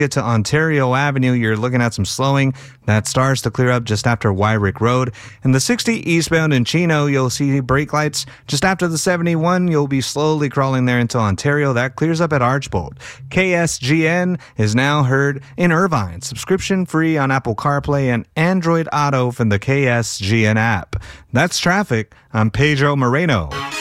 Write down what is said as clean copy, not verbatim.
get to Ontario Avenue, you're looking at some slowing. That starts to clear up just after Wyrick Road. And the 60 eastbound in Chino, you'll see brake lights. Just after the 71, you'll be slowly crawling there into Ontario. That clears up at Archbold. KSGN is now heard in Irvine. Subscription free on Apple CarPlay and Android Auto from the KSGN app. That's traffic. I'm Pedro Moreno.